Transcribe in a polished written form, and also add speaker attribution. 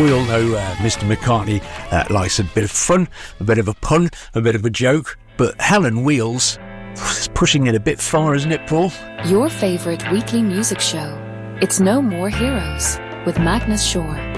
Speaker 1: We all know Mr. McCartney likes a bit of fun, a bit of a pun, a bit of a joke, but Hell on Wheels is pushing it a bit far, isn't it, Paul?
Speaker 2: Your favourite weekly music show. It's No More Heroes with Magnus Shore.